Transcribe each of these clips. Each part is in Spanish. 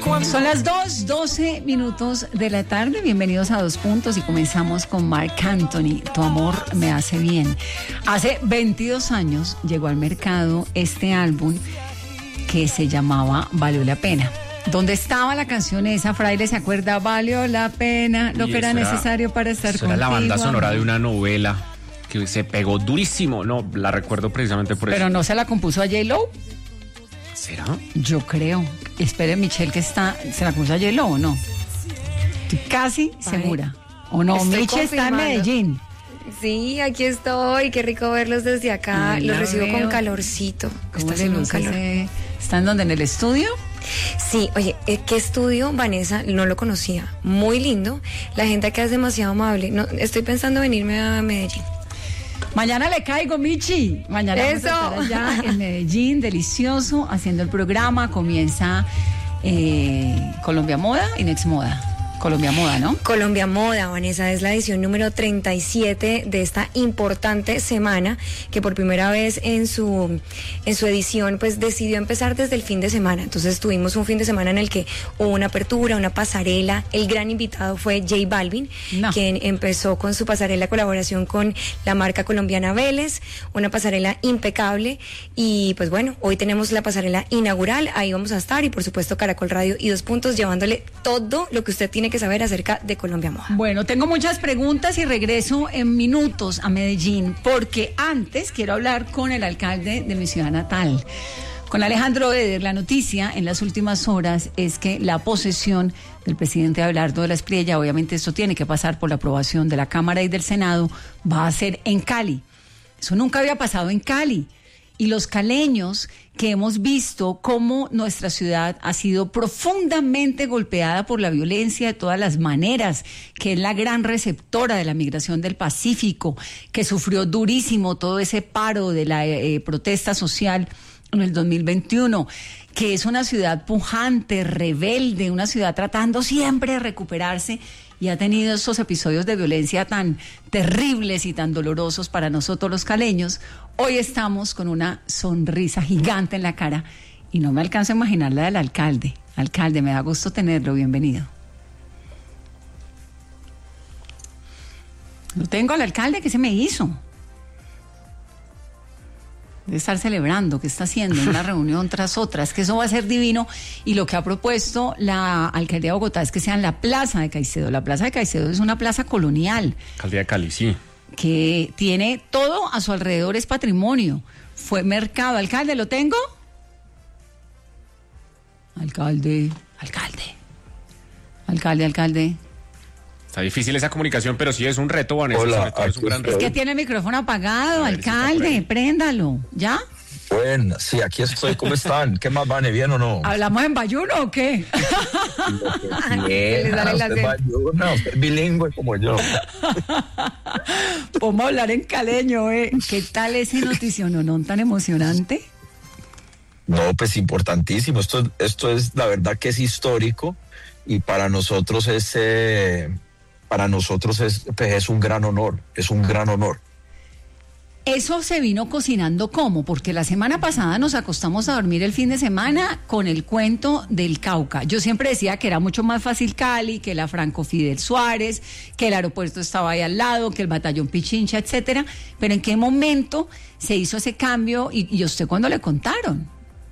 Son las 2:12 de la tarde. Bienvenidos a Dos Puntos y comenzamos con Marc Anthony. Tu amor me hace bien. Hace 22 años llegó al mercado este álbum que se llamaba Valió la Pena. ¿Dónde estaba la canción esa? Fraile, ¿se acuerda? Valió la pena, lo que era necesario para estar contigo. Era la banda sonora de una novela que se pegó durísimo. No, la recuerdo precisamente por eso. ¿Pero no se la compuso a J-Lo? ¿Será? Yo creo. Espere, Michelle, que se la compuso a J-Lo o no. Estoy casi segura. ¿O no? Michelle está en Medellín. Sí, aquí estoy. Qué rico verlos desde acá. Los recibo con calorcito. Está haciendo un calor. ¿Están donde? ¿En el estudio? Sí, oye, ¿qué estudio, Vanessa? No lo conocía. Muy lindo. La gente acá es demasiado amable. No, estoy pensando venirme a Medellín. Mañana le caigo, Michi. Mañana vamos a estar allá en Medellín, delicioso, haciendo el programa. Comienza Colombia Moda y Next Moda. Colombia Moda, ¿no? Colombia Moda, Vanessa, es la edición número 37 de esta importante semana que por primera vez en su edición pues decidió empezar desde el fin de semana. Entonces tuvimos un fin de semana en el que hubo una apertura, una pasarela. El gran invitado fue J Balvin, quien empezó con su pasarela colaboración con la marca colombiana Vélez, una pasarela impecable. Y pues bueno, hoy tenemos la pasarela inaugural, ahí vamos a estar y por supuesto Caracol Radio y Dos Puntos llevándole todo lo que usted tiene que saber acerca de Colombia Moda. Bueno, tengo muchas preguntas y regreso en minutos a Medellín, porque antes quiero hablar con el alcalde de mi ciudad natal, con Alejandro Eder. La noticia en las últimas horas es que la posesión del presidente Abelardo de la Espriella, obviamente esto tiene que pasar por la aprobación de la Cámara y del Senado, va a ser en Cali. Eso nunca había pasado en Cali. Y los caleños que hemos visto cómo nuestra ciudad ha sido profundamente golpeada por la violencia de todas las maneras, que es la gran receptora de la migración del Pacífico, que sufrió durísimo todo ese paro de la protesta social en el 2021, que es una ciudad pujante, rebelde, una ciudad tratando siempre de recuperarse, y ha tenido estos episodios de violencia tan terribles y tan dolorosos para nosotros los caleños. Hoy estamos con una sonrisa gigante en la cara y no me alcanzo a imaginar la del alcalde. Alcalde, me da gusto tenerlo, bienvenido. Lo tengo al alcalde, ¿qué se me hizo? De estar celebrando, ¿qué está haciendo? Una reunión tras otra, es que eso va a ser divino. Y lo que ha propuesto la alcaldía de Bogotá es que sea en la Plaza de Caicedo. La Plaza de Caicedo es una plaza colonial. Alcaldía de Cali, sí. Que tiene todo a su alrededor, es patrimonio. Fue mercado. Alcalde, ¿lo tengo? Alcalde. Está difícil esa comunicación, pero sí es un reto, Vanessa. Hola, es un gran reto. Es que tiene el micrófono apagado, alcalde, si préndalo. ¿Ya? Bueno, sí, aquí estoy. ¿Cómo están? ¿Qué más, Vane? ¿Bien o no? ¿Hablamos en bayuno o qué? Bien, usted bayuna, usted es bilingüe como yo. Podemos hablar en caleño, ¿eh? ¿Qué tal ese noticiononón tan emocionante? No, pues importantísimo. Esto es, la verdad que es histórico y para nosotros es un gran honor, es un gran honor. Eso se vino cocinando ¿cómo? Porque la semana pasada nos acostamos a dormir el fin de semana con el cuento del Cauca. Yo siempre decía que era mucho más fácil Cali, que la Franco Fidel Suárez, que el aeropuerto estaba ahí al lado, que el batallón Pichincha, etcétera. Pero ¿en qué momento se hizo ese cambio y usted cuándo le contaron?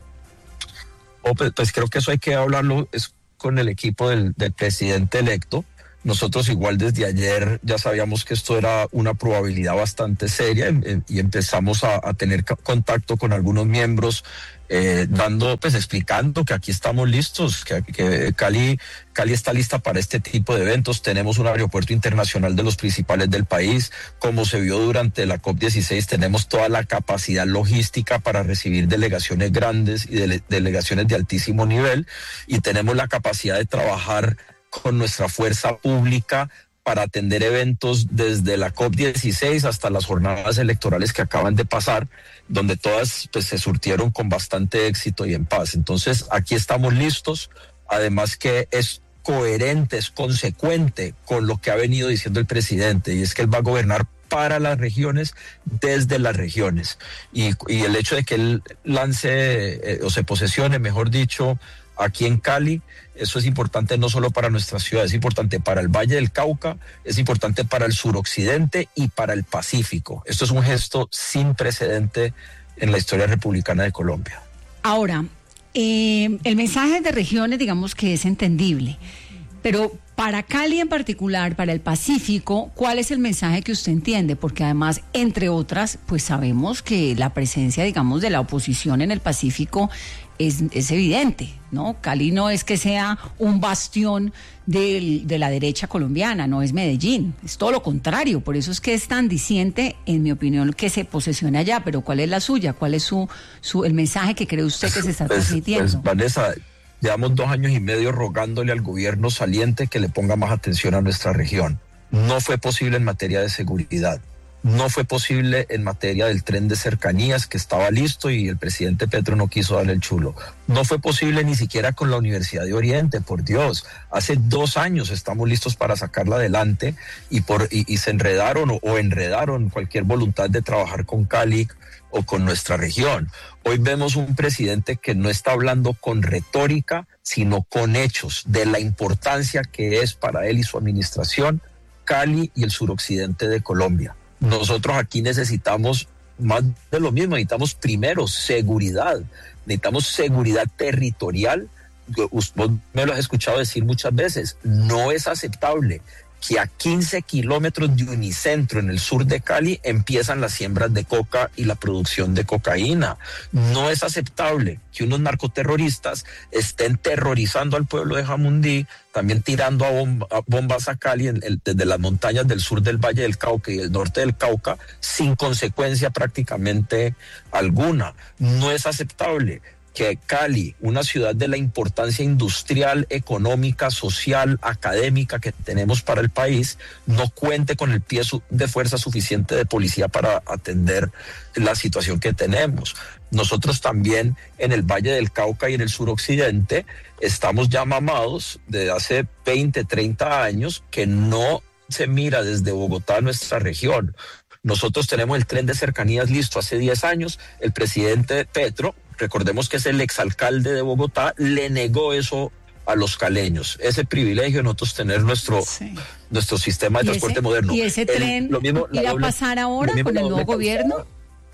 Pues creo que eso hay que hablarlo con el equipo del presidente electo. Nosotros igual desde ayer ya sabíamos que esto era una probabilidad bastante seria y empezamos a tener contacto con algunos miembros explicando que aquí estamos listos, que Cali está lista para este tipo de eventos. Tenemos un aeropuerto internacional de los principales del país. Como se vio durante la COP16, tenemos toda la capacidad logística para recibir delegaciones grandes y delegaciones de altísimo nivel, y tenemos la capacidad de trabajar con nuestra fuerza pública para atender eventos desde la COP16 hasta las jornadas electorales que acaban de pasar, donde todas pues se surtieron con bastante éxito y en paz. Entonces aquí estamos listos, además que es coherente, es consecuente con lo que ha venido diciendo el presidente, y es que él va a gobernar para las regiones, desde las regiones, y el hecho de que él lance o se posesione, mejor dicho, aquí en Cali. Eso es importante no solo para nuestra ciudad, es importante para el Valle del Cauca, es importante para el suroccidente y para el Pacífico. Esto es un gesto sin precedente en la historia republicana de Colombia. Ahora, el mensaje de regiones, digamos que es entendible, pero para Cali en particular, para el Pacífico, ¿cuál es el mensaje que usted entiende? Porque además, entre otras, pues sabemos que la presencia, digamos, de la oposición en el Pacífico es evidente, ¿no? Cali no es que sea un bastión de la derecha colombiana, no es Medellín, es todo lo contrario, por eso es que es tan diciente, en mi opinión, que se posesione allá. Pero ¿cuál es la suya? ¿Cuál es el mensaje que cree usted que se está transmitiendo? Pues, Vanessa, llevamos 2 años y medio rogándole al gobierno saliente que le ponga más atención a nuestra región. No fue posible en materia de seguridad. No fue posible en materia del tren de cercanías, que estaba listo y el presidente Petro no quiso darle el chulo. No fue posible ni siquiera con la Universidad de Oriente, por Dios. Hace 2 años estamos listos para sacarla adelante y se enredaron o enredaron cualquier voluntad de trabajar con Cali o con nuestra región. Hoy vemos un presidente que no está hablando con retórica, sino con hechos de la importancia que es para él y su administración Cali y el suroccidente de Colombia. Nosotros aquí necesitamos más de lo mismo, necesitamos primero seguridad, necesitamos seguridad territorial. Vos me lo has escuchado decir muchas veces, no es aceptable que a 15 kilómetros de Unicentro en el sur de Cali empiezan las siembras de coca y la producción de cocaína. No es aceptable que unos narcoterroristas estén terrorizando al pueblo de Jamundí, también tirando a bombas a Cali desde las montañas del sur del Valle del Cauca y del norte del Cauca, sin consecuencia prácticamente alguna. No es aceptable que Cali, una ciudad de la importancia industrial, económica, social, académica que tenemos para el país, no cuente con el pie de fuerza suficiente de policía para atender la situación que tenemos. Nosotros también en el Valle del Cauca y en el suroccidente estamos ya mamados de hace 20, 30 años que no se mira desde Bogotá a nuestra región. Nosotros tenemos el tren de cercanías listo hace 10 años, el presidente Petro, recordemos que es el exalcalde de Bogotá, le negó eso a los caleños, ese privilegio de nosotros tener nuestro sistema de transporte moderno. ¿Y ese tren irá a pasar ahora con el nuevo gobierno?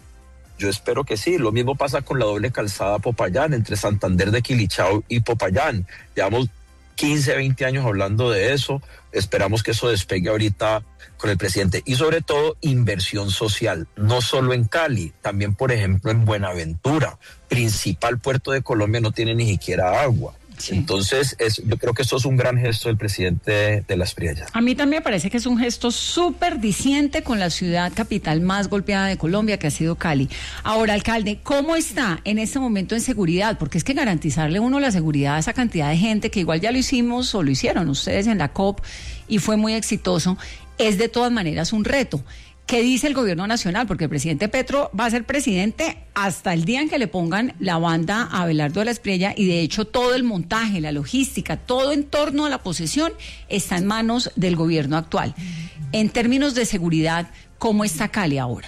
Yo espero que sí. Lo mismo pasa con la doble calzada Popayán, entre Santander de Quilichao y Popayán. Llevamos 15, 20 años hablando de eso. Esperamos que eso despegue ahorita con el presidente. Y sobre todo, inversión social, no solo en Cali, también, por ejemplo, en Buenaventura, principal puerto de Colombia, no tiene ni siquiera agua. Sí. Entonces, yo creo que esto es un gran gesto del presidente de Las Priellas. A mí también me parece que es un gesto súper diciente con la ciudad capital más golpeada de Colombia, que ha sido Cali. Ahora, alcalde, ¿cómo está en este momento en seguridad? Porque es que garantizarle uno la seguridad a esa cantidad de gente, que igual ya lo hicimos o lo hicieron ustedes en la COP y fue muy exitoso, es de todas maneras un reto. ¿Qué dice el gobierno nacional? Porque el presidente Petro va a ser presidente hasta el día en que le pongan la banda a Abelardo de la Espriella, y de hecho todo el montaje, la logística, todo en torno a la posesión está en manos del gobierno actual. En términos de seguridad, ¿cómo está Cali ahora?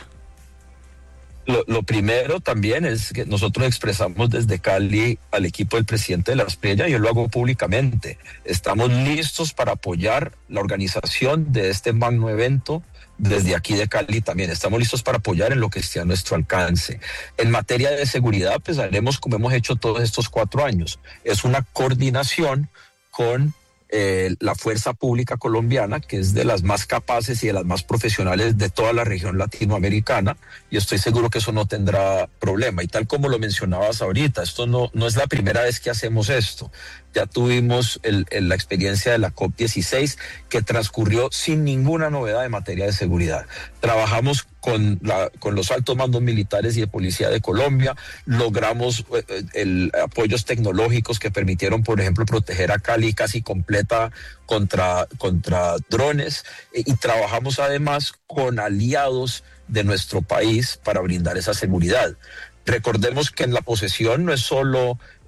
Lo primero también es que nosotros expresamos desde Cali al equipo del presidente de la Espriella, y yo lo hago públicamente. Estamos listos para apoyar la organización de este magno evento. Desde aquí de Cali también estamos listos para apoyar en lo que esté a nuestro alcance. En materia de seguridad, pues haremos como hemos hecho todos estos 4 años. Es una coordinación con la fuerza pública colombiana, que es de las más capaces y de las más profesionales de toda la región latinoamericana, y estoy seguro que eso no tendrá problema. Y tal como lo mencionabas ahorita, esto no es la primera vez que hacemos esto. Ya tuvimos la experiencia de la COP16, que transcurrió sin ninguna novedad en materia de seguridad. Trabajamos con los altos mandos militares y de policía de Colombia, logramos apoyos tecnológicos que permitieron, por ejemplo, proteger a Cali casi completa contra drones, y trabajamos además con aliados de nuestro país para brindar esa seguridad. Recordemos que en la posesión no es solo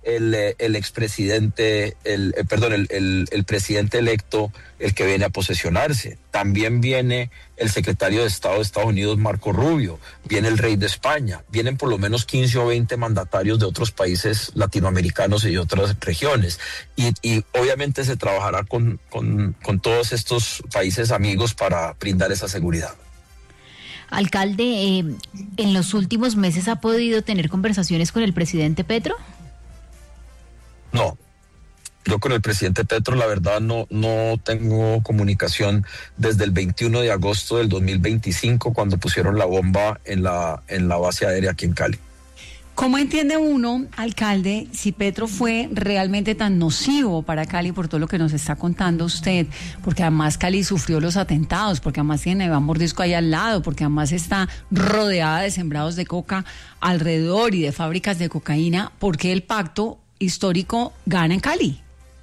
el expresidente, el presidente electo, el que viene a posesionarse. También viene el secretario de Estado de Estados Unidos, Marco Rubio, viene el rey de España, vienen por lo menos 15 o 20 mandatarios de otros países latinoamericanos y de otras regiones. Y obviamente se trabajará con todos estos países amigos para brindar esa seguridad. Alcalde, ¿en los últimos meses ha podido tener conversaciones con el presidente Petro? No, yo con el presidente Petro la verdad no tengo comunicación desde el 21 de agosto del 2025 cuando pusieron la bomba en la base aérea aquí en Cali. ¿Cómo entiende uno, alcalde, si Petro fue realmente tan nocivo para Cali por todo lo que nos está contando usted? Porque además Cali sufrió los atentados, porque además tiene Iván Mordisco ahí al lado, porque además está rodeada de sembrados de coca alrededor y de fábricas de cocaína. ¿Por qué el pacto histórico gana en Cali?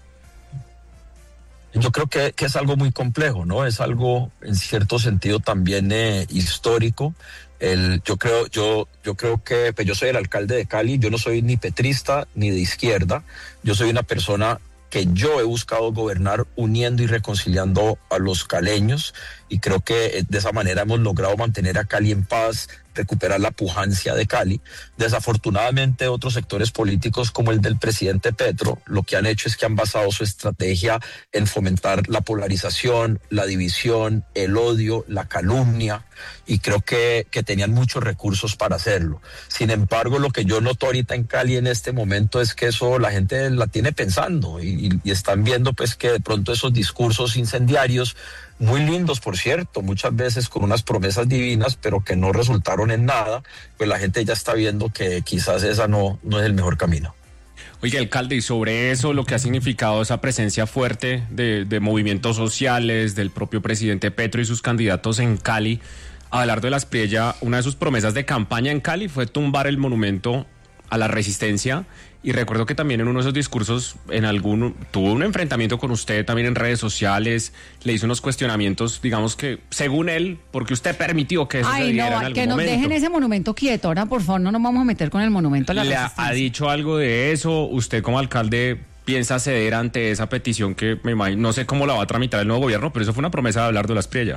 Yo creo que es algo muy complejo, ¿no? Es algo en cierto sentido también histórico. Yo creo que pues yo soy el alcalde de Cali, yo no soy ni petrista ni de izquierda, yo soy una persona que yo he buscado gobernar uniendo y reconciliando a los caleños, y creo que de esa manera hemos logrado mantener a Cali en paz, recuperar la pujancia de Cali. Desafortunadamente otros sectores políticos como el del presidente Petro lo que han hecho es que han basado su estrategia en fomentar la polarización, la división, el odio, la calumnia, y creo que tenían muchos recursos para hacerlo. Sin embargo, lo que yo noto ahorita en Cali en este momento es que eso la gente la tiene pensando y están viendo pues que de pronto esos discursos incendiarios, muy lindos por cierto, muchas veces con unas promesas divinas, pero que no resultaron en nada, pues la gente ya está viendo que quizás esa no es el mejor camino. Oiga, alcalde, y sobre eso, lo que ha significado esa presencia fuerte de movimientos sociales, del propio presidente Petro y sus candidatos en Cali, Abelardo de la Espriella, una de sus promesas de campaña en Cali fue tumbar el monumento a la resistencia, y recuerdo que también en uno de esos discursos tuvo un enfrentamiento con usted también en redes sociales, le hizo unos cuestionamientos, digamos que según él, porque usted permitió que eso se diera en algún momento. Que nos dejen ese monumento quieto, ahora por favor no nos vamos a meter con el monumento a la resistencia. ¿Ha dicho algo de eso? ¿Usted como alcalde piensa ceder ante esa petición que me imagino, no sé cómo la va a tramitar el nuevo gobierno, pero eso fue una promesa de Abelardo de la Espriella?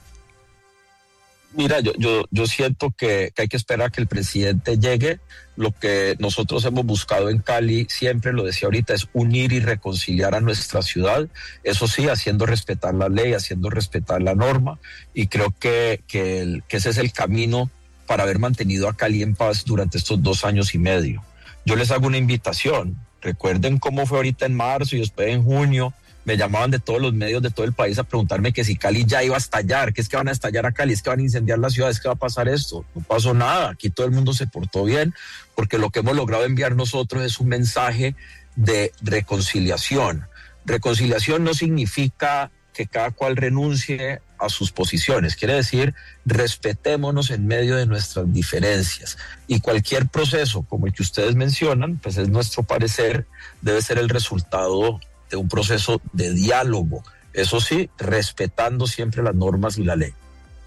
Mira, yo siento que hay que esperar a que el presidente llegue. Lo que nosotros hemos buscado en Cali, siempre lo decía ahorita, es unir y reconciliar a nuestra ciudad. Eso sí, haciendo respetar la ley, haciendo respetar la norma. Y creo que ese es el camino para haber mantenido a Cali en paz durante estos 2 años y medio. Yo les hago una invitación. Recuerden cómo fue ahorita en marzo y después en junio. Me llamaban de todos los medios de todo el país a preguntarme que si Cali ya iba a estallar, que es que van a estallar a Cali, es que van a incendiar la ciudad, es que va a pasar esto. No pasó nada, aquí todo el mundo se portó bien, porque lo que hemos logrado enviar nosotros es un mensaje de reconciliación. Reconciliación no significa que cada cual renuncie a sus posiciones, quiere decir respetémonos en medio de nuestras diferencias, y cualquier proceso como el que ustedes mencionan, pues es nuestro parecer, debe ser el resultado de un proceso de diálogo, eso sí, respetando siempre las normas y la ley.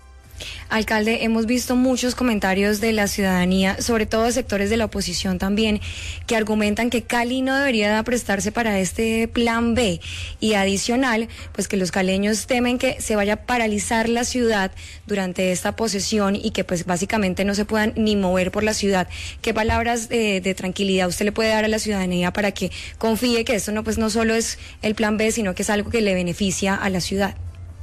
Alcalde, hemos visto muchos comentarios de la ciudadanía, sobre todo de sectores de la oposición también, que argumentan que Cali no debería prestarse para este plan B, y adicional, pues que los caleños temen que se vaya a paralizar la ciudad durante esta posesión y que pues básicamente no se puedan ni mover por la ciudad. ¿Qué palabras de tranquilidad usted le puede dar a la ciudadanía para que confíe que esto no solo es el plan B, sino que es algo que le beneficia a la ciudad?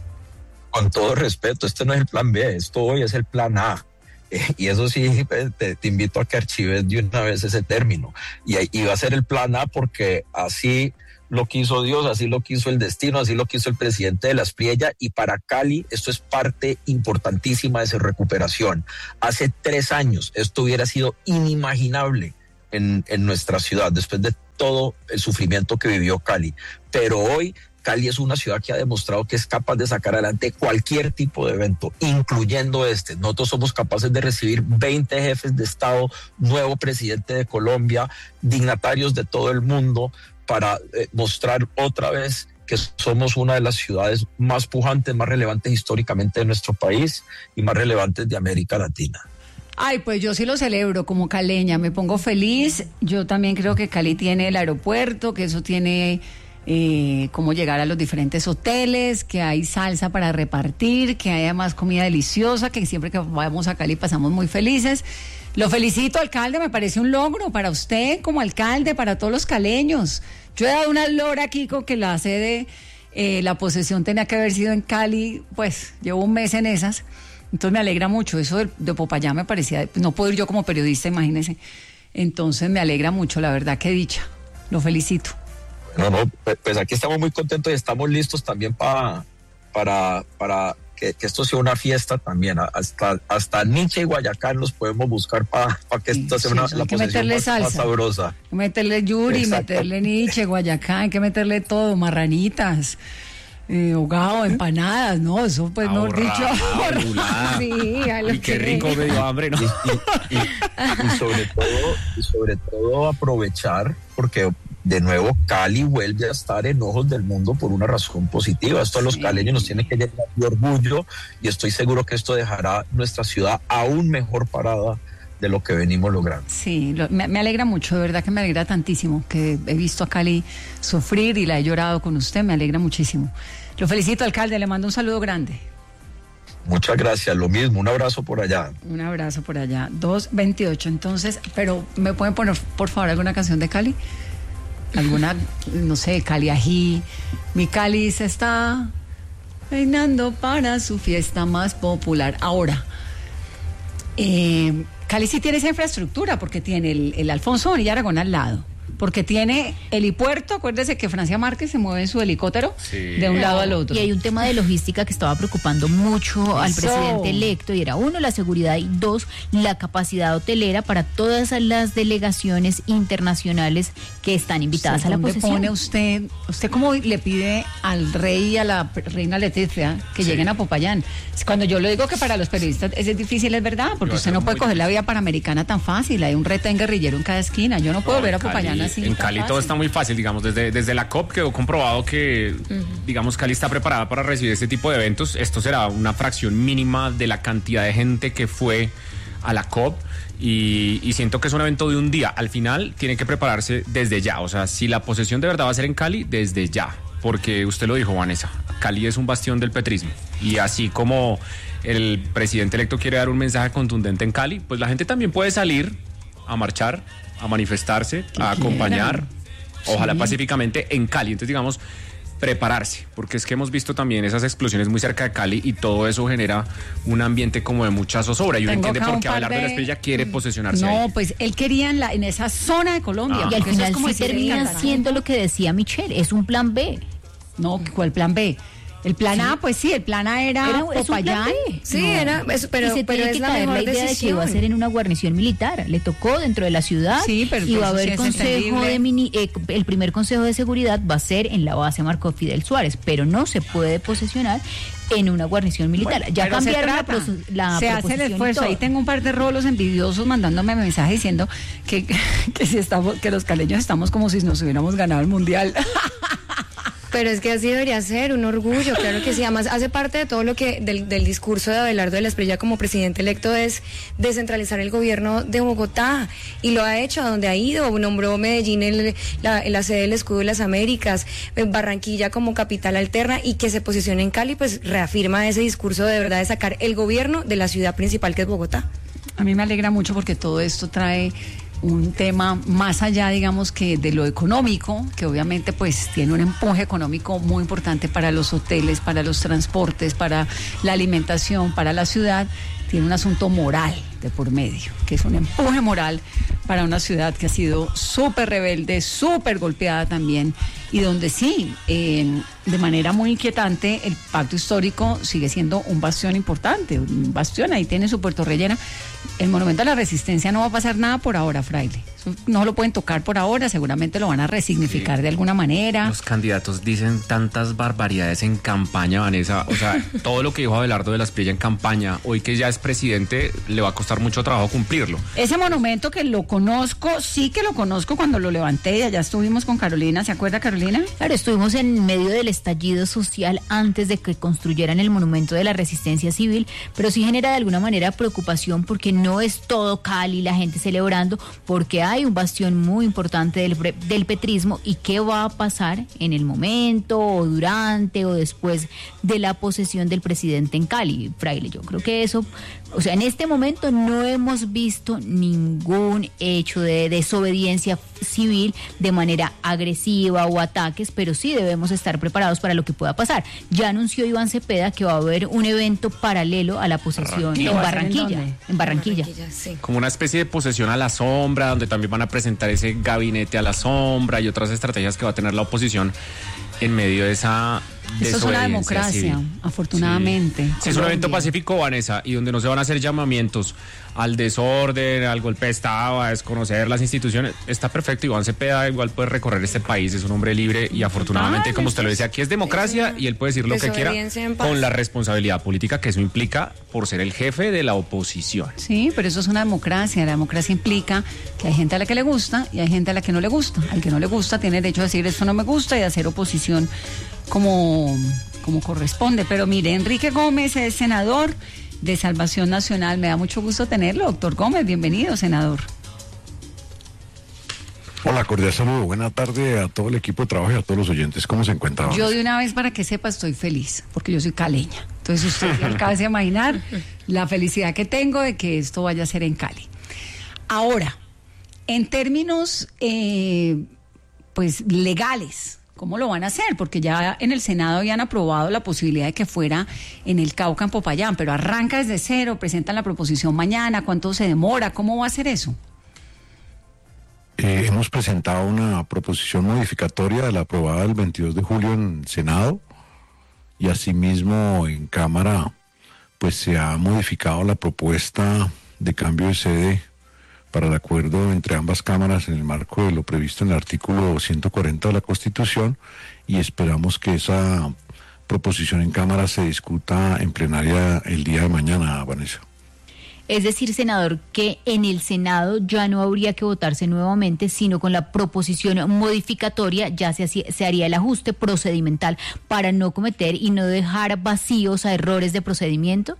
Con todo respeto, este no es el plan B, esto hoy es el plan A. Y eso sí, te invito a que archives de una vez ese término. Y va a ser el plan A porque así lo quiso Dios, así lo quiso el destino, así lo quiso el presidente de la Espriella, y para Cali esto es parte importantísima de su recuperación. Hace 3 años esto hubiera sido inimaginable en nuestra ciudad, después de todo el sufrimiento que vivió Cali. Pero hoy Cali es una ciudad que ha demostrado que es capaz de sacar adelante cualquier tipo de evento, incluyendo este. Nosotros somos capaces de recibir 20 jefes de Estado, nuevo presidente de Colombia, dignatarios de todo el mundo, para mostrar otra vez que somos una de las ciudades más pujantes, más relevantes históricamente de nuestro país y más relevantes de América Latina. Ay, pues yo sí lo celebro como caleña, me pongo feliz. Yo también creo que Cali tiene el aeropuerto, que eso tiene cómo llegar a los diferentes hoteles, que hay salsa para repartir, que hay además comida deliciosa, que siempre que vamos a Cali pasamos muy felices. Lo felicito, alcalde, me parece un logro para usted como alcalde, para todos los caleños. Yo he dado una lora aquí con que la sede, la posesión tenía que haber sido en Cali, pues llevo un mes en esas. Entonces me alegra mucho, eso de Popayán me parecía, no puedo ir yo como periodista, imagínese. Entonces me alegra mucho, la verdad, qué dicha, lo felicito. No, pues aquí estamos muy contentos y estamos listos también para que esto sea una fiesta también. Hasta Nietzsche y Guayacán los podemos buscar para que esto sea la posesión más sabrosa. Hay que meterle Yuri, meterle Nietzsche, Guayacán, hay que meterle todo, marranitas. Hogado, empanadas, ¿no? Eso pues no dicho. Sí, y qué rico, me dio hambre, ¿no? y sobre todo aprovechar, porque de nuevo Cali vuelve a estar en ojos del mundo por una razón positiva. Esto a los caleños nos tiene que llenar de orgullo y estoy seguro que esto dejará nuestra ciudad aún mejor parada de lo que venimos logrando. Sí, me alegra mucho, de verdad que me alegra tantísimo, que he visto a Cali sufrir y la he llorado con usted, me alegra muchísimo. Lo felicito, alcalde, le mando un saludo grande. Muchas gracias, lo mismo, un abrazo por allá. Un abrazo por allá, 2:28, entonces, pero ¿me pueden poner, por favor, alguna canción de Cali? Alguna, no sé, Cali Ají, mi Cali se está peinando para su fiesta más popular. Ahora, Cali sí tiene esa infraestructura porque tiene el Alfonso Bonilla Aragón al lado, porque tiene helipuerto, acuérdese que Francia Márquez se mueve en su helicóptero de un lado al otro. Y hay un tema de logística que estaba preocupando mucho al presidente electo, y era uno, la seguridad, y dos, la capacidad hotelera para todas las delegaciones internacionales que están invitadas a la posesión. ¿Dónde pone usted cómo le pide al rey y a la reina Leticia que lleguen a Popayán? Cuando yo le digo que para los periodistas es difícil, es verdad, porque usted no puede coger la vía panamericana tan fácil, hay un retén guerrillero en cada esquina, yo no puedo ver a Popayán así. En Cali todo está muy fácil, digamos, desde la COP quedó comprobado que, digamos, Cali está preparada para recibir este tipo de eventos. Esto será una fracción mínima de la cantidad de gente que fue a la COP y siento que es un evento de un día. Al final tiene que prepararse desde ya, o sea, si la posesión de verdad va a ser en Cali, desde ya, porque usted lo dijo, Vanessa, Cali es un bastión del petrismo y así como el presidente electo quiere dar un mensaje contundente en Cali, pues la gente también puede salir a marchar, a manifestarse, a acompañar, ojalá pacíficamente en Cali. Entonces, digamos, prepararse, porque es que hemos visto también esas explosiones muy cerca de Cali y todo eso genera un ambiente como de mucha zozobra y uno entiende por qué Abelardo de la Espriella quiere posesionarse ahí. No, pues él quería en esa zona de Colombia. Y al final sí termina siendo lo que decía Michelle, es un plan B. No, ¿cuál plan B? El plan A, pues sí, el plan A era Popayán. Sí, era, pero es la mejor idea de que iba a ser en una guarnición militar. Le tocó dentro de la ciudad, pero y va a haber el primer consejo de seguridad va a ser en la base Marco Fidel Suárez, pero no se puede posesionar en una guarnición militar. Bueno, ya cambiaron la se hace el esfuerzo. Ahí tengo un par de rolos envidiosos mandándome mensajes diciendo que los caleños estamos como si nos hubiéramos ganado el mundial. Pero es que así debería ser, un orgullo, claro que sí. Además, hace parte de todo lo que del discurso de Abelardo de la Espriella como presidente electo es descentralizar el gobierno de Bogotá. Y lo ha hecho a donde ha ido. Nombró Medellín la sede del Escudo de las Américas, Barranquilla como capital alterna, y que se posicione en Cali, pues reafirma ese discurso de verdad de sacar el gobierno de la ciudad principal que es Bogotá. A mí me alegra mucho porque todo esto trae un tema más allá, digamos, que de lo económico, que obviamente pues tiene un empuje económico muy importante para los hoteles, para los transportes, para la alimentación, para la ciudad. Tiene un asunto moral de por medio, que es un empuje moral para una ciudad que ha sido súper rebelde, súper golpeada también, y donde sí, de manera muy inquietante, el pacto histórico sigue siendo un bastión importante, un bastión, ahí tiene su Puerto Rellena. El Monumento a la Resistencia no va a pasar nada por ahora, Fraile. Eso no lo pueden tocar por ahora, seguramente lo van a resignificar de alguna manera. Los candidatos dicen tantas barbaridades en campaña, Vanessa. O sea, todo lo que dijo Abelardo de la Espriella en campaña, hoy que ya es presidente, le va a costar costar mucho trabajo cumplirlo. Ese monumento que lo conozco, sí que lo conozco cuando lo levanté, y allá estuvimos con Carolina, ¿se acuerda, Carolina? Claro, estuvimos en medio del estallido social antes de que construyeran el monumento de la resistencia civil, pero sí genera de alguna manera preocupación porque no es todo Cali, la gente celebrando, porque hay un bastión muy importante del petrismo. ¿Y qué va a pasar en el momento o durante o después de la posesión del presidente en Cali, Fraile? Yo creo que eso, o sea, en este momento no hemos visto ningún hecho de desobediencia civil de manera agresiva o ataques, pero sí debemos estar preparados para lo que pueda pasar. Ya anunció Iván Cepeda que va a haber un evento paralelo a la posesión en Barranquilla. En Barranquilla. Sí. Como una especie de posesión a la sombra, donde también van a presentar ese gabinete a la sombra y otras estrategias que va a tener la oposición en medio de esa desobediencia. Eso es una democracia, civil. Afortunadamente. Sí. Es un evento pacífico, Vanessa, y donde no se van a hacer llamamientos al desorden, al golpe de Estado, a desconocer las instituciones. Está perfecto. Iván Cepeda igual puede recorrer este país, es un hombre libre y afortunadamente, como usted lo decía, aquí es democracia y él puede decir lo que quiera con la responsabilidad política que eso implica por ser el jefe de la oposición. Sí, pero eso es una democracia. La democracia implica que hay gente a la que le gusta y hay gente a la que no le gusta. Al que no le gusta tiene derecho a decir esto no me gusta y a hacer oposición como corresponde. Pero mire, Enrique Gómez es senador de Salvación Nacional. Me da mucho gusto tenerlo, doctor Gómez. Bienvenido, senador. Hola, cordial saludo. Buena tarde a todo el equipo de trabajo y a todos los oyentes. ¿Cómo se encuentra? Yo de una vez, para que sepa, estoy feliz, porque yo soy caleña. Entonces usted acaba de imaginar la felicidad que tengo de que esto vaya a ser en Cali. Ahora, en términos pues legales, ¿cómo lo van a hacer? Porque ya en el Senado habían aprobado la posibilidad de que fuera en el Cauca, en Popayán, pero arranca desde cero, presentan la proposición mañana, ¿cuánto se demora? ¿Cómo va a ser eso? Hemos presentado una proposición modificatoria de la aprobada el 22 de julio en Senado y asimismo en Cámara pues se ha modificado la propuesta de cambio de sede para el acuerdo entre ambas cámaras en el marco de lo previsto en el artículo 140 de la Constitución y esperamos que esa proposición en Cámara se discuta en plenaria el día de mañana, Vanessa. Es decir, senador, que en el Senado ya no habría que votarse nuevamente, sino con la proposición modificatoria ya se haría el ajuste procedimental para no cometer y no dejar vacíos a errores de procedimiento.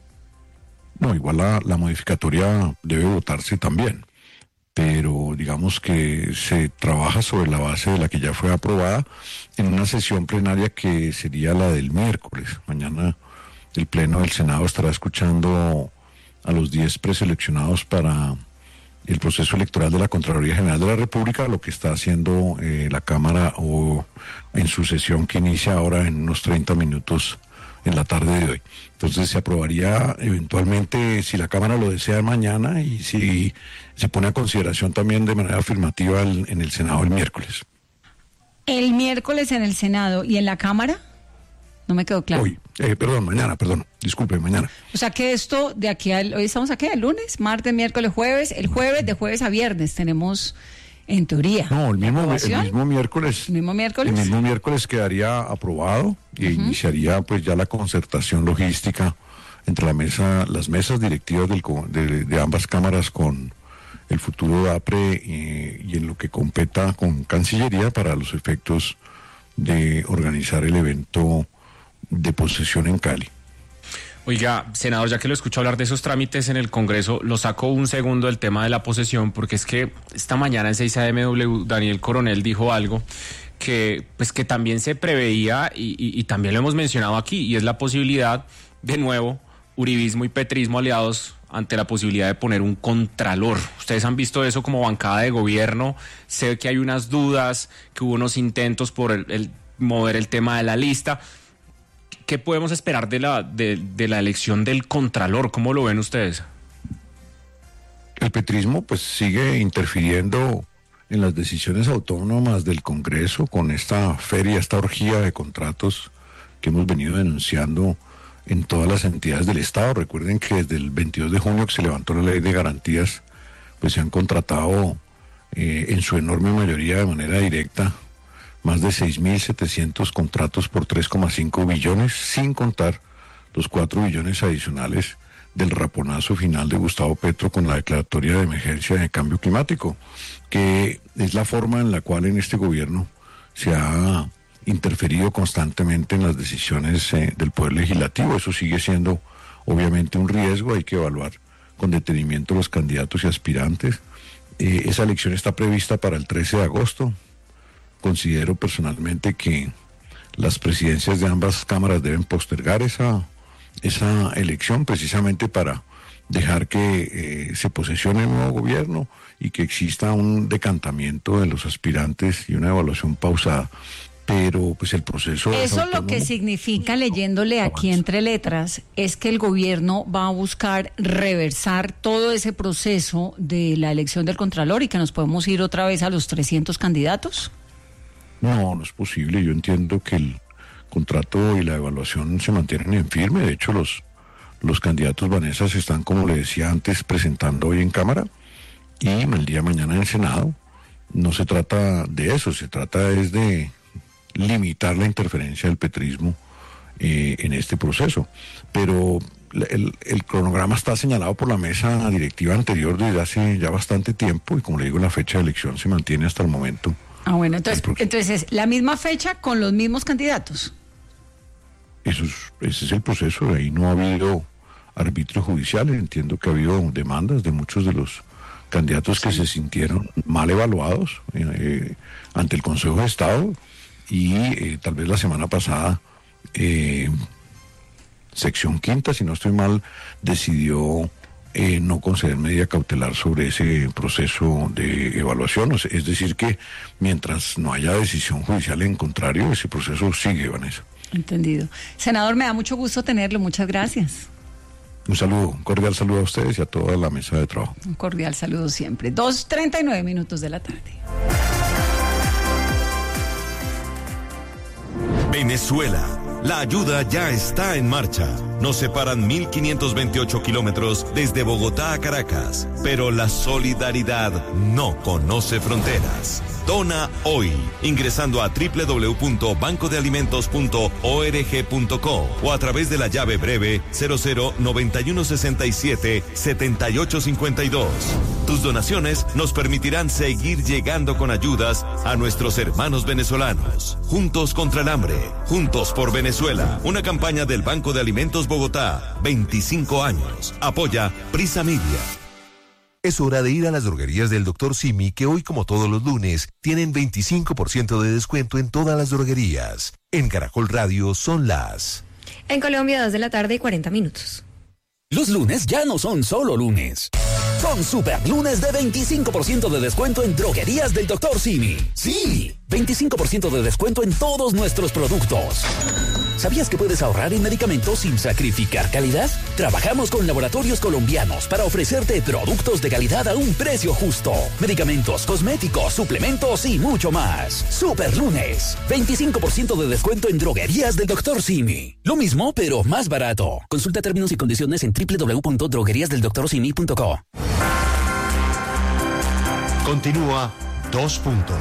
No, igual la modificatoria debe votarse también, pero digamos que se trabaja sobre la base de la que ya fue aprobada en una sesión plenaria que sería la del miércoles. Mañana el Pleno del Senado estará escuchando a los 10 preseleccionados para el proceso electoral de la Contraloría General de la República, lo que está haciendo la Cámara o en su sesión que inicia ahora en unos 30 minutos en la tarde de hoy. Entonces se aprobaría eventualmente, si la Cámara lo desea, mañana, y si se pone a consideración también de manera afirmativa en el Senado el miércoles. El miércoles en el Senado y en la Cámara, no me quedó claro. Mañana, disculpe, mañana. O sea que esto de aquí hoy estamos aquí el lunes, martes, miércoles, jueves, el jueves de jueves a viernes tenemos en teoría. No, el mismo miércoles. ¿El mismo miércoles? El mismo miércoles quedaría aprobado e iniciaría pues ya la concertación logística entre las mesas directivas de ambas cámaras con el futuro APRE y en lo que competa con Cancillería para los efectos de organizar el evento de posesión en Cali. Oiga, senador, ya que lo escucho hablar de esos trámites en el Congreso, lo saco un segundo del tema de la posesión, porque es que esta mañana en 6 AM Daniel Coronel dijo algo que también se preveía y también lo hemos mencionado aquí, y es la posibilidad, de nuevo, uribismo y petrismo aliados ante la posibilidad de poner un contralor. Ustedes han visto eso como bancada de gobierno, sé que hay unas dudas, que hubo unos intentos por el mover el tema de la lista. ¿Qué podemos esperar de la elección del contralor? ¿Cómo lo ven ustedes? El petrismo pues sigue interfiriendo en las decisiones autónomas del Congreso con esta feria, esta orgía de contratos que hemos venido denunciando en todas las entidades del Estado. Recuerden que desde el 22 de junio que se levantó la ley de garantías, pues se han contratado en su enorme mayoría de manera directa más de 6.700 contratos por 3,5 billones, sin contar los 4 billones adicionales del raponazo final de Gustavo Petro con la declaratoria de emergencia de cambio climático, que es la forma en la cual en este gobierno se ha interferido constantemente en las decisiones del Poder Legislativo. Eso sigue siendo obviamente un riesgo, hay que evaluar con detenimiento los candidatos y aspirantes. Esa elección está prevista para el 13 de agosto. Considero personalmente que las presidencias de ambas cámaras deben postergar esa elección precisamente para dejar que se posesione el nuevo gobierno y que exista un decantamiento de los aspirantes y una evaluación pausada. Pero pues el proceso... Eso lo que significa, leyéndole aquí entre letras, es que el gobierno va a buscar reversar todo ese proceso de la elección del Contralor y que nos podemos ir otra vez a los 300 candidatos. No es posible. Yo entiendo que el contrato y la evaluación se mantienen en firme. De hecho, los candidatos, Vanessa, se están, como le decía antes, presentando hoy en Cámara y el día de mañana en el Senado. No se trata de eso, se trata es de limitar la interferencia del petrismo en este proceso. Pero el cronograma está señalado por la mesa directiva anterior desde hace ya bastante tiempo y, como le digo, la fecha de elección se mantiene hasta el momento. Ah, bueno, entonces la misma fecha con los mismos candidatos. Ese es el proceso. Ahí no ha habido arbitrios judiciales. Entiendo que ha habido demandas de muchos de los candidatos que se sintieron mal evaluados ante el Consejo de Estado y tal vez la semana pasada sección quinta, si no estoy mal, decidió no conceder medida cautelar sobre ese proceso de evaluación. Es decir que mientras no haya decisión judicial en contrario, ese proceso sigue, Vanessa. Entendido. Senador, me da mucho gusto tenerlo. Muchas gracias. Un saludo, un cordial saludo a ustedes y a toda la mesa de trabajo. Un cordial saludo siempre. 2:39 de la tarde. Venezuela. La ayuda ya está en marcha. Nos separan 1.528 kilómetros desde Bogotá a Caracas, pero la solidaridad no conoce fronteras. Dona hoy, ingresando a www.bancodealimentos.org.co o a través de la llave breve 0091677852. Tus donaciones nos permitirán seguir llegando con ayudas a nuestros hermanos venezolanos. Juntos contra el hambre, juntos por Venezuela. Una campaña del Banco de Alimentos Bogotá, 25 años. Apoya Prisa Media. Es hora de ir a las droguerías del Dr. Simi, que hoy, como todos los lunes, tienen 25% de descuento en todas las droguerías. En Caracol Radio son las... En Colombia, 2:40 p.m. Los lunes ya no son solo lunes. Son super lunes de 25% de descuento en droguerías del Dr. Simi. Sí, 25% de descuento en todos nuestros productos. ¿Sabías que puedes ahorrar en medicamentos sin sacrificar calidad? Trabajamos con laboratorios colombianos para ofrecerte productos de calidad a un precio justo. Medicamentos, cosméticos, suplementos y mucho más. Super lunes, 25% de descuento en droguerías del Dr. Simi. Lo mismo, pero más barato. Consulta términos y condiciones en www.drogueriasdeldoctorsimi.co. Continúa 2 puntos.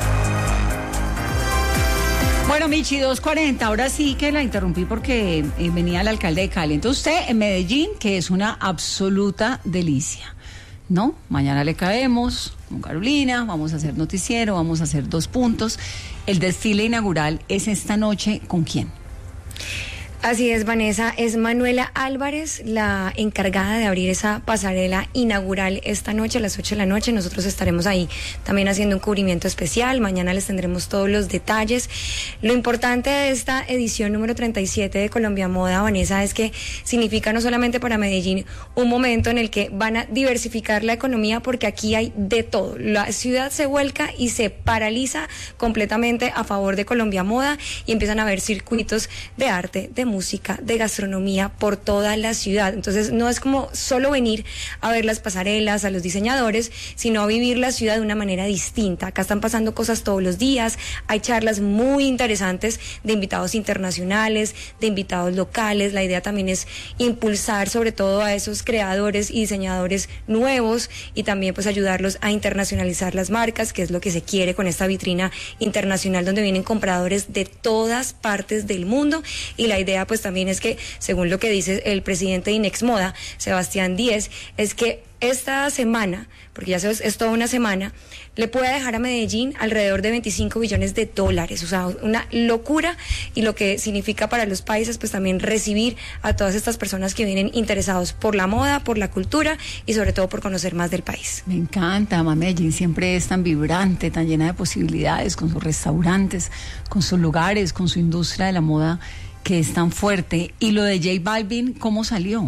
Bueno, Michi, 2:40. Ahora sí que la interrumpí porque venía el alcalde de Cali. Entonces usted en Medellín, que es una absoluta delicia, ¿no? Mañana le caemos con Carolina, vamos a hacer noticiero, vamos a hacer 2 puntos. El desfile inaugural es esta noche, ¿con quién? Así es, Vanessa, es Manuela Álvarez la encargada de abrir esa pasarela inaugural esta noche a las 8 de la noche. Nosotros estaremos ahí también haciendo un cubrimiento especial. Mañana les tendremos todos los detalles. Lo importante de esta edición número 37 de Colombia Moda, Vanessa, es que significa no solamente para Medellín un momento en el que van a diversificar la economía, porque aquí hay de todo. La ciudad se vuelca y se paraliza completamente a favor de Colombia Moda y empiezan a haber circuitos de arte, de música, de gastronomía por toda la ciudad. Entonces no es como solo venir a ver las pasarelas, a los diseñadores, sino a vivir la ciudad de una manera distinta. Acá están pasando cosas todos los días, hay charlas muy interesantes de invitados internacionales, de invitados locales. La idea también es impulsar sobre todo a esos creadores y diseñadores nuevos y también pues ayudarlos a internacionalizar las marcas, que es lo que se quiere con esta vitrina internacional donde vienen compradores de todas partes del mundo, y la idea idea pues también es que, según lo que dice el presidente de Inexmoda, Sebastián Díez, es que esta semana, porque ya es toda una semana, le puede dejar a Medellín alrededor de 25 billones de dólares, o sea, una locura, y lo que significa para los países pues también recibir a todas estas personas que vienen interesados por la moda, por la cultura y sobre todo por conocer más del país. Me encanta, Medellín siempre es tan vibrante, tan llena de posibilidades, con sus restaurantes, con sus lugares, con su industria de la moda que es tan fuerte. Y lo de J Balvin, ¿cómo salió?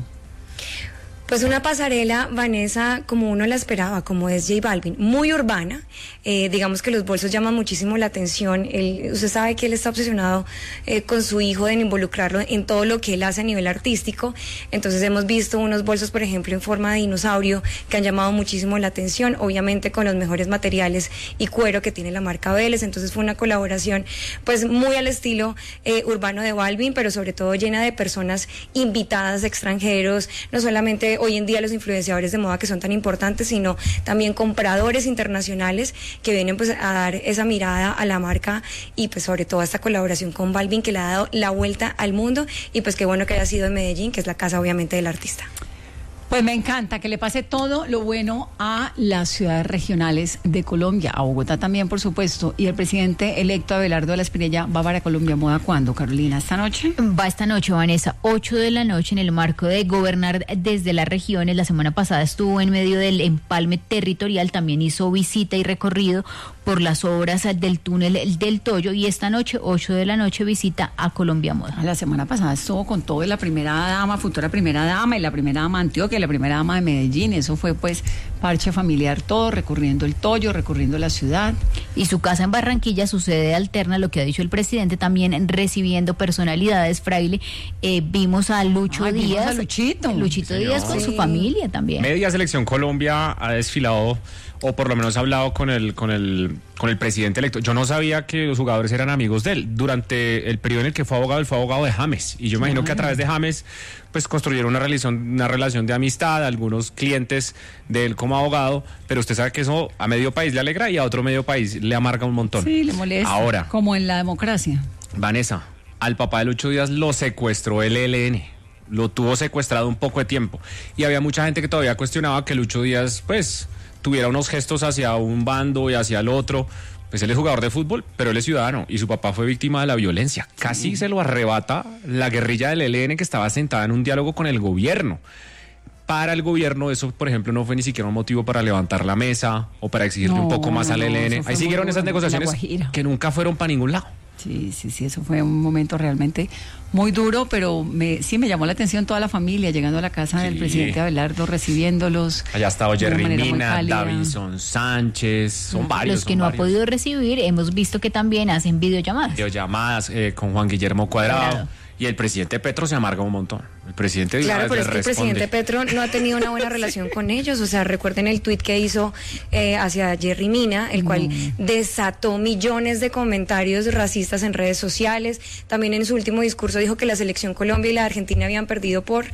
Pues una pasarela, Vanessa, como uno la esperaba, como es J Balvin, muy urbana, digamos que los bolsos llaman muchísimo la atención. Usted sabe que él está obsesionado con su hijo, en involucrarlo en todo lo que él hace a nivel artístico. Entonces hemos visto unos bolsos, por ejemplo, en forma de dinosaurio, que han llamado muchísimo la atención, obviamente con los mejores materiales y cuero que tiene la marca Vélez. Entonces fue una colaboración pues muy al estilo urbano de Balvin, pero sobre todo llena de personas invitadas de extranjeros, no solamente hoy en día los influenciadores de moda que son tan importantes, sino también compradores internacionales que vienen pues a dar esa mirada a la marca, y pues sobre todo esta colaboración con Balvin, que le ha dado la vuelta al mundo, y pues qué bueno que haya sido en Medellín, que es la casa obviamente del artista. Pues me encanta que le pase todo lo bueno a las ciudades regionales de Colombia, a Bogotá también, por supuesto. Y el presidente electo Abelardo de la Espriella va para Colombia Moda, ¿cuándo, Carolina? ¿Esta noche? Va esta noche, Vanessa, 8 de la noche, en el marco de gobernar desde las regiones. La semana pasada estuvo en medio del empalme territorial, también hizo visita y recorrido por las obras del túnel del Toyo, y esta noche, 8 de la noche, visita a Colombia Moda. La semana pasada estuvo con todo, la primera dama, futura primera dama, y la primera dama de Antioquia, y la primera dama de Medellín. Eso fue pues parche familiar todo, recorriendo el Toyo, recorriendo la ciudad. Y su casa en Barranquilla, su sede alterna, lo que ha dicho el presidente, también recibiendo personalidades, Fraile. Vimos a Lucho Díaz. Vimos a Luchito Díaz con su familia también. Media Selección Colombia ha desfilado, o por lo menos ha hablado con el presidente electo. Yo no sabía que los jugadores eran amigos de él. Durante el periodo en el que fue abogado, él fue abogado de James. Y yo imagino que a través de James, pues construyeron una relación de amistad, algunos clientes de él como abogado. Pero usted sabe que eso a medio país le alegra y a otro medio país le amarga un montón. Sí, le molesta. Ahora, como en la democracia. Vanessa, al papá de Lucho Díaz lo secuestró el ELN. Lo tuvo secuestrado un poco de tiempo. Y había mucha gente que todavía cuestionaba que Lucho Díaz, pues, tuviera unos gestos hacia un bando y hacia el otro. Pues él es jugador de fútbol, pero él es ciudadano, y su papá fue víctima de la violencia. Casi se lo arrebata la guerrilla del ELN, que estaba sentada en un diálogo con el gobierno. Para el gobierno eso, por ejemplo, no fue ni siquiera un motivo para levantar la mesa o para exigirle un poco más al ELN. Ahí siguieron esas negociaciones que nunca fueron para ningún lado. Sí, eso fue un momento realmente muy duro, pero me llamó la atención toda la familia llegando a la casa del presidente Abelardo, recibiéndolos. Allá ha estado Jerry Mina, Davison Sánchez, son varios. Los que no ha podido recibir, hemos visto que también hacen videollamadas. Con Juan Guillermo Cuadrado. Y el presidente Petro se amarga un montón. El presidente Claro, pero es que el presidente Petro no ha tenido una buena relación con ellos. O sea, recuerden el tuit que hizo hacia Jerry Mina, el cual desató millones de comentarios racistas en redes sociales. También en su último discurso dijo que la selección Colombia y la Argentina habían perdido por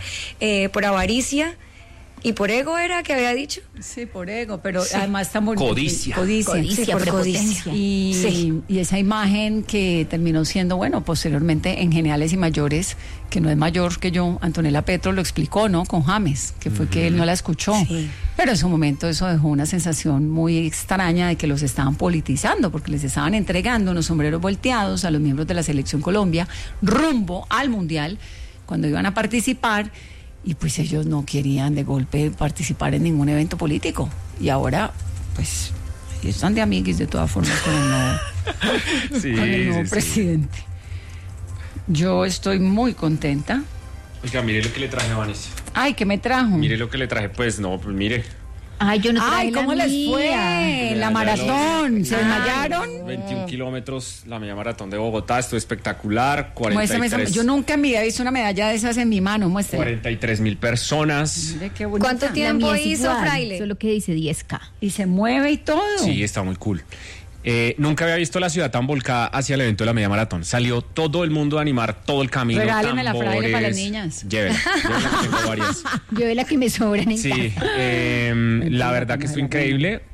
avaricia. ¿Y por ego era que había dicho? Sí, por ego, pero además está muy... Codicia. Y esa imagen que terminó siendo, bueno, posteriormente en Geniales y Mayores, que no es mayor que yo, Antonella Petro lo explicó, ¿no? Con James, que fue que él no la escuchó. Sí. Pero en su momento eso dejó una sensación muy extraña de que los estaban politizando, porque les estaban entregando unos sombreros volteados a los miembros de la Selección Colombia rumbo al Mundial, cuando iban a participar. Y pues ellos no querían de golpe participar en ningún evento político. Y ahora, pues, están de amiguis de todas formas con el nuevo presidente. Yo estoy muy contenta. Oiga, mire lo que le traje a Vanessa. Ay, ¿qué me trajo? Mire lo que le traje, pues mire. Ay, yo no traje. Ay, ¿cómo les fue? La maratón, ¿se desmayaron? 21 kilómetros, la media maratón de Bogotá, estuvo espectacular. 43. Yo nunca en mi vida he visto una medalla de esas en mi mano, muestre. 43,000 personas. Mire qué bonita. ¿Cuánto tiempo hizo, Fraile? Eso es lo que dice 10K. Y se mueve y todo. Sí, está muy cool. Nunca había visto la ciudad tan volcada hacia el evento de la media maratón. Salió todo el mundo a animar todo el camino. Regálenme la Fraile para las niñas. Llévenla, tengo varias. Llévela que me sobran en Sí, la verdad que estuvo increíble.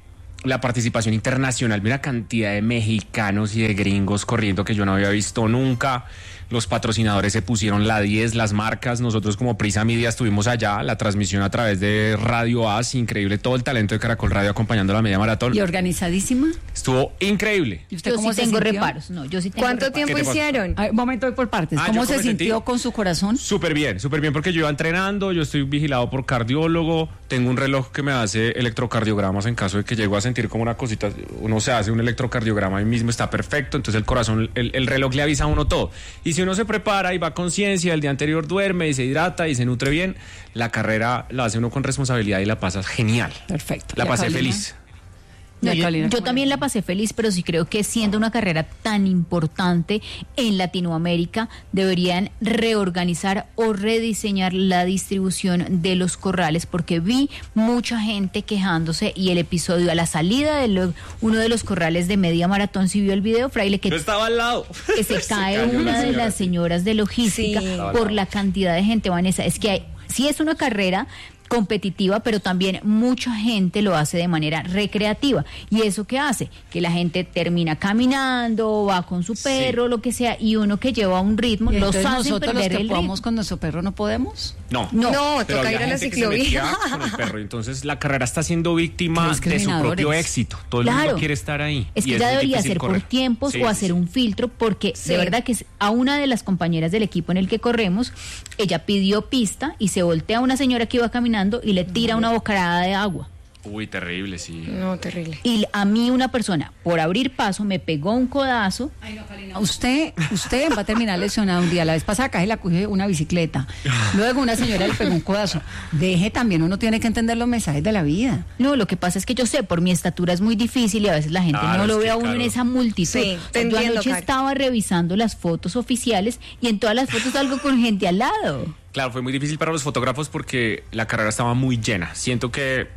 la participación internacional, vi una cantidad de mexicanos y de gringos corriendo que yo no había visto nunca. Los patrocinadores se pusieron la 10, las marcas, nosotros como Prisa Media estuvimos allá, la transmisión a través de Radio AS, increíble todo el talento de Caracol Radio acompañando la media maratón. ¿Y organizadísima? Estuvo increíble. ¿Y usted yo cómo sí tengo reparos, no, yo sí tengo ¿Cuánto reparos. tiempo hicieron? Un momento, voy por partes. ¿Cómo se sintió con su corazón? Súper bien porque yo iba entrenando, yo estoy vigilado por cardiólogo, tengo un reloj que me hace electrocardiogramas en caso de que llego a sentir como una cosita, uno se hace un electrocardiograma ahí mismo, está perfecto, entonces el corazón, el reloj le avisa a uno todo. Y si uno se prepara y va con ciencia, el día anterior duerme y se hidrata y se nutre bien, la carrera la hace uno con responsabilidad y la pasa genial. Perfecto. La pasé feliz. No, yo también la pasé feliz, pero sí creo que siendo una carrera tan importante en Latinoamérica, deberían reorganizar o rediseñar la distribución de los corrales, porque vi mucha gente quejándose y el episodio a la salida de uno de los corrales de media maratón, si vio el video, Fraile, que yo estaba al lado. Que se cae una de las señoras de logística por la cantidad de gente, Vanessa. Es que sí es una carrera competitiva, pero también mucha gente lo hace de manera recreativa. ¿Y eso qué hace? Que la gente termina caminando, va con su perro, lo que sea, y uno que lleva un ritmo, los hace nosotros perder los que el podamos ritmo. con nuestro perro no podemos. No, pero toca ir a la ciclovía. Con el perro. Entonces la carrera está siendo víctima de su propio éxito. Todo el mundo quiere estar ahí. Es que ya debería ser por tiempos o hacer un filtro, porque de verdad que a una de las compañeras del equipo en el que corremos, ella pidió pista y se voltea a una señora que iba caminando y le tira una bocanada de agua. Uy, terrible, sí. No, terrible. Y a mí una persona, por abrir paso, me pegó un codazo. Ay, no, Karina. Usted va a terminar lesionado un día. La vez pasada casi la cogió una bicicleta. Luego una señora le pegó un codazo. Deje también, uno tiene que entender los mensajes de la vida. No, lo que pasa es que yo sé, por mi estatura es muy difícil y a veces la gente no lo ve a uno en esa multitud. Sí, yo anoche estaba revisando las fotos oficiales y en todas las fotos salgo con gente al lado. Claro, fue muy difícil para los fotógrafos porque la carrera estaba muy llena. Siento que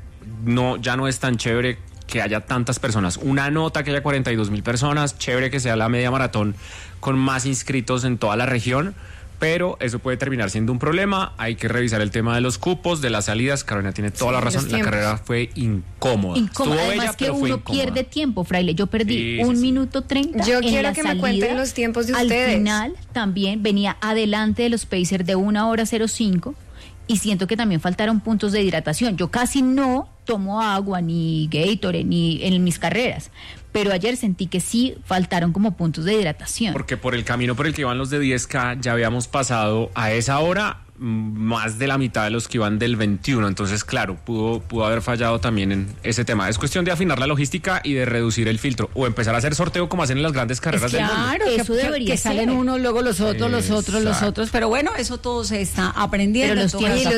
ya no es tan chévere que haya tantas personas. Una nota que haya 42,000 personas, chévere que sea la media maratón con más inscritos en toda la región, pero eso puede terminar siendo un problema. Hay que revisar el tema de los cupos, de las salidas. Carolina tiene toda la razón. La carrera fue incómoda. Estuvo además bella, que uno pierde tiempo, Fraile. Yo perdí 1 minuto 30. Yo quiero la que salida. me cuenten los tiempos de ustedes. Al final también venía adelante de los Pacers de 1:05 y siento que también faltaron puntos de hidratación. Yo casi no tomo agua ni Gatorade ni en mis carreras, pero ayer sentí que sí faltaron como puntos de hidratación. Porque por el camino por el que iban los de 10K ya habíamos pasado a esa hora más de la mitad de los que iban del 21, entonces claro, pudo haber fallado también en ese tema. Es cuestión de afinar la logística y de reducir el filtro o empezar a hacer sorteo como hacen en las grandes carreras del mundo. Claro, eso debería ser. Salen unos, luego los otros, los otros, pero bueno, eso todo se está aprendiendo. Pero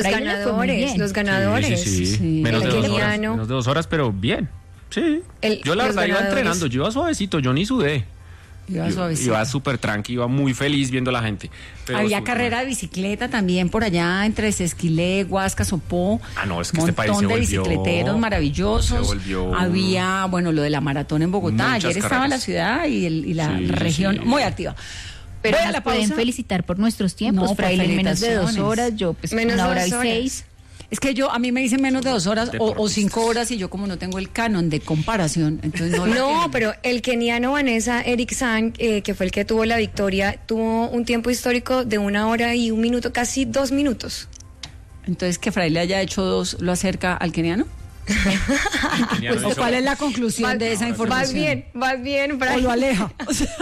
los ganadores. Sí. Menos de 2 horas, pero bien. Sí. Yo la verdad iba entrenando, yo iba suavecito, yo ni sudé. Iba súper tranqui, iba muy feliz viendo a la gente. Pero había carrera de bicicleta también por allá entre Sesquilé, Huasca, Sopó. No, es que este país se volvió... montón de bicicleteros maravillosos. Se volvió... Había, lo de la maratón en Bogotá. Ayer estaba la ciudad y la región muy activa. Pero la pueden felicitar por nuestros tiempos, Fraile, en menos de 2 horas, yo pues menos 1 hora y 6. Es que a mí me dicen menos de 2 horas o 5 horas y yo como no tengo el canon de comparación, entonces no, pero el keniano Vanessa Eriksson, que fue el que tuvo la victoria, tuvo un tiempo histórico de 1 hora y 1 minuto, casi 2 minutos. Entonces que Fraile haya hecho 2 lo acerca al keniano. Pues, ¿o cuál es la conclusión de esa información? Vas bien, Brian. O lo aleja.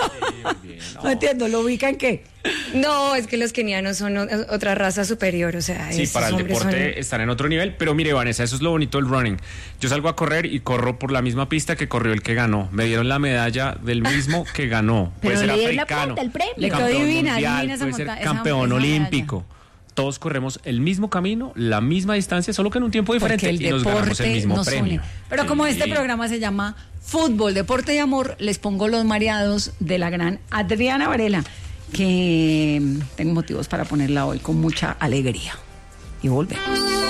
No entiendo, ¿lo ubica en qué? No, es que los kenianos son otra raza superior, o sea... Sí, para el deporte están en otro nivel, pero mire, Vanessa, eso es lo bonito del running. Yo salgo a correr y corro por la misma pista que corrió el que ganó. Me dieron la medalla del mismo que ganó. Pero puede ser le africano, el premio. Le quedó divina puede ser campeón olímpico. Todos corremos el mismo camino, la misma distancia, solo que en un tiempo diferente y nos ganamos el mismo premio. Pero como este programa se llama Fútbol, Deporte y Amor, les pongo los mareados de la gran Adriana Varela, que tengo motivos para ponerla hoy con mucha alegría. Y volvemos.